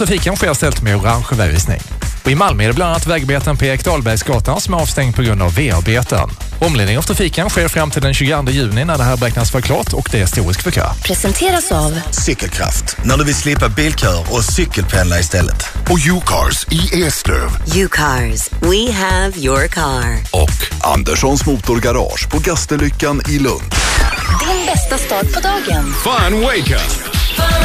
trafiken sker ställt med orange vägvisning. Och i Malmö är det bland annat vägarbeten på Ekdalbergsgatan som är avstängd på grund av V-arbeten. Omledning av trafiken sker fram till den 22 juni när det här beräknas vara klart och det är historisk för kö. Presenteras av Cykelkraft, när du vill slippa bilkör och cykelpendla istället. Och U-Cars i Eslöv. U-Cars, we have your car. Och Anderssons Motorgarage på Gastenlyckan i Lund. Din bästa start på dagen. Fun Waker.